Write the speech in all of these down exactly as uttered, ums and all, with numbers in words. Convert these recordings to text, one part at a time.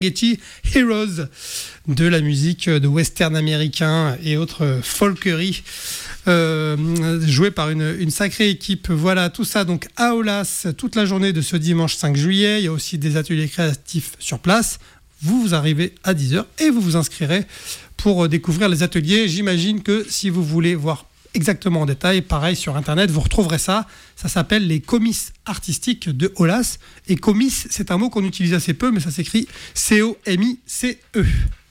Spaghetti Heroes, de la musique de western américain et autres folkeries, euh, jouée par une, une sacrée équipe. Voilà, tout ça donc à Aulas toute la journée de ce dimanche cinq juillet. Il y a aussi des ateliers créatifs sur place. Vous, vous arrivez à dix heures et vous vous inscrirez pour découvrir les ateliers. J'imagine que si vous voulez voir exactement en détail, pareil sur internet, vous retrouverez ça. Ça s'appelle les comices artistiques de Aulas. Et comices, c'est un mot qu'on utilise assez peu, mais ça s'écrit C O M I C E.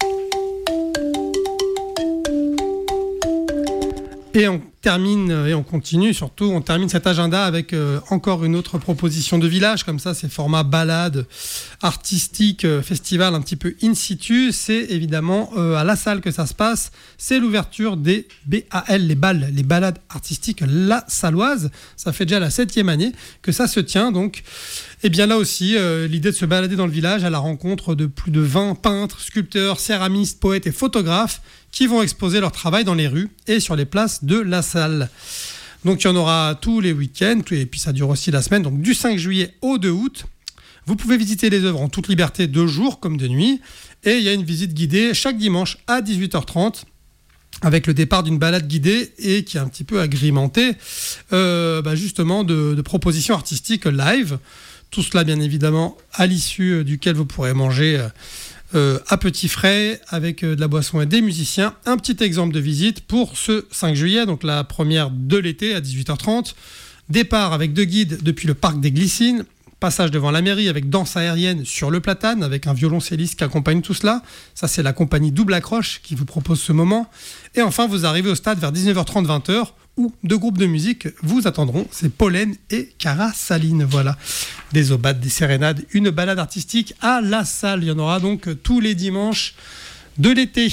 Et on termine, et on continue surtout, on termine cet agenda avec euh, encore une autre proposition de village, comme ça, c'est format balade artistique, euh, festival un petit peu in situ. C'est évidemment euh, à La Salle que ça se passe. C'est l'ouverture des B A L, les balles, les balades artistiques La Salloise. Ça fait déjà la septième année que ça se tient, donc. Et bien là aussi, euh, l'idée de se balader dans le village à la rencontre de plus de vingt peintres, sculpteurs, céramistes, poètes et photographes qui vont exposer leur travail dans les rues et sur les places de La Salle. Donc il y en aura tous les week-ends, et puis ça dure aussi la semaine, donc du cinq juillet au deux août. Vous pouvez visiter les œuvres en toute liberté de jour comme de nuit, et il y a une visite guidée chaque dimanche à dix-huit heures trente, avec le départ d'une balade guidée et qui est un petit peu agrémentée euh, bah justement de, de propositions artistiques live. Tout cela, bien évidemment, à l'issue duquel vous pourrez manger euh, à petits frais avec euh, de la boisson et des musiciens. Un petit exemple de visite pour ce cinq juillet, donc la première de l'été à dix-huit heures trente. Départ avec deux guides depuis le parc des Glycines. Passage devant la mairie avec danse aérienne sur le platane avec un violoncelliste qui accompagne tout cela. Ça, c'est la compagnie Double Accroche qui vous propose ce moment. Et enfin, vous arrivez au stade vers dix-neuf heures trente, vingt heures où deux groupes de musique vous attendront. C'est Pollen et Cara Saline. Voilà. Des aubades, des sérénades, une balade artistique à La Salle. Il y en aura donc tous les dimanches de l'été.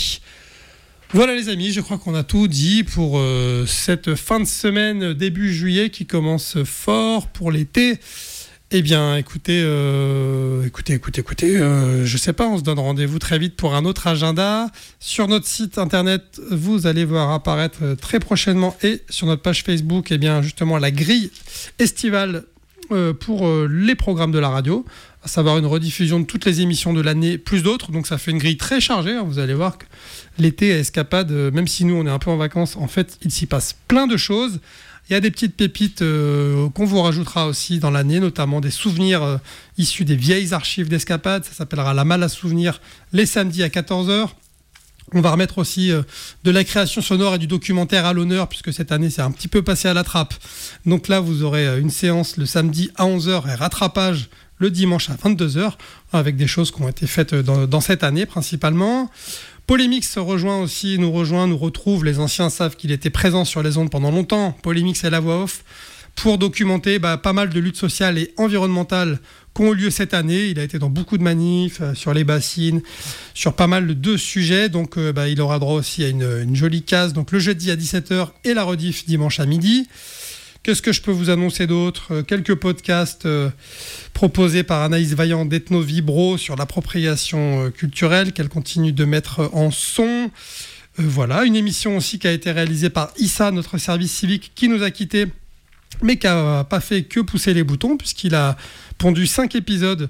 Voilà les amis, je crois qu'on a tout dit pour euh, cette fin de semaine début juillet qui commence fort pour l'été. Eh bien, écoutez, euh, écoutez, écoutez, écoutez, euh, je sais pas, on se donne rendez-vous très vite pour un autre agenda. Sur notre site internet, vous allez voir apparaître très prochainement et sur notre page Facebook, eh bien, justement, la grille estivale euh, pour euh, les programmes de la radio, à savoir une rediffusion de toutes les émissions de l'année, plus d'autres. Donc, ça fait une grille très chargée. Hein. Vous allez voir que l'été à Escapade, euh, même si nous, on est un peu en vacances, en fait, il s'y passe plein de choses. Il y a des petites pépites euh, qu'on vous rajoutera aussi dans l'année, notamment des souvenirs euh, issus des vieilles archives d'Escapade. Ça s'appellera La Malle à Souvenirs, les samedis à quatorze heures. On va remettre aussi euh, de la création sonore et du documentaire à l'honneur, puisque cette année, c'est un petit peu passé à la trappe. Donc là, vous aurez euh, une séance le samedi à onze heures et rattrapage le dimanche à vingt-deux heures, avec des choses qui ont été faites dans, dans cette année principalement. Polémix se rejoint aussi, nous rejoint, nous retrouve. Les anciens savent qu'il était présent sur les ondes pendant longtemps. Polémix et la voix off pour documenter bah, pas mal de luttes sociales et environnementales qui ont eu lieu cette année. Il a été dans beaucoup de manifs, euh, sur les bassines, sur pas mal de sujets. Donc euh, bah, il aura droit aussi à une, une jolie case. Donc le jeudi à dix-sept heures et la rediff dimanche à midi. Qu'est-ce que je peux vous annoncer d'autre ? euh, Quelques podcasts euh, proposés par Anaïs Vaillant d'Ethno Vibro sur l'appropriation euh, culturelle qu'elle continue de mettre en son. Euh, voilà, une émission aussi qui a été réalisée par Issa, notre service civique, qui nous a quittés, mais qui n'a pas fait que pousser les boutons, puisqu'il a pondu cinq épisodes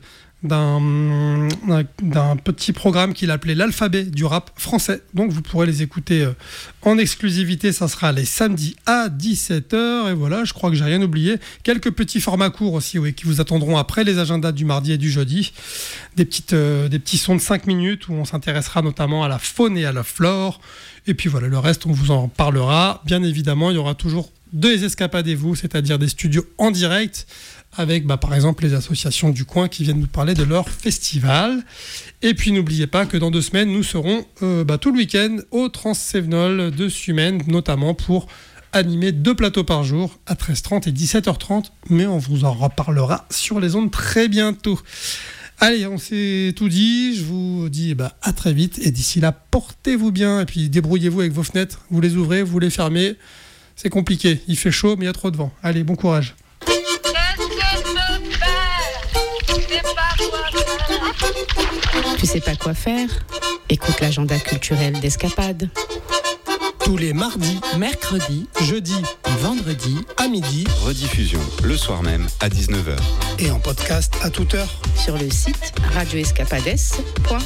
d'un, d'un, d'un petit programme qu'il appelait l'alphabet du rap français. Donc vous pourrez les écouter en exclusivité, ça sera les samedis à dix-sept heures. Et voilà, je crois que j'ai rien oublié. Quelques petits formats courts aussi, oui, qui vous attendront après les agendas du mardi et du jeudi. Des, petites, euh, des petits sons de cinq minutes où on s'intéressera notamment à la faune et à la flore. Et puis voilà, le reste, on vous en parlera. Bien évidemment, il y aura toujours deux escapades et vous, c'est-à-dire des studios en direct avec bah, par exemple les associations du coin qui viennent nous parler de leur festival. Et puis n'oubliez pas que dans deux semaines, nous serons euh, bah, tout le week-end au Transsévenol de Sumène, notamment pour animer deux plateaux par jour à treize heures trente et dix-sept heures trente, mais on vous en reparlera sur les ondes très bientôt. Allez, on s'est tout dit, je vous dis bah, à très vite, et d'ici là, portez-vous bien, et puis débrouillez-vous avec vos fenêtres, vous les ouvrez, vous les fermez, c'est compliqué, il fait chaud, mais il y a trop de vent. Allez, bon courage. Tu sais pas quoi faire ? Écoute l'agenda culturel d'Escapade. Tous les mardis, mercredis, jeudis et vendredis à midi. Rediffusion le soir même à dix-neuf heures. Et en podcast à toute heure. sur le site radio escapades point com.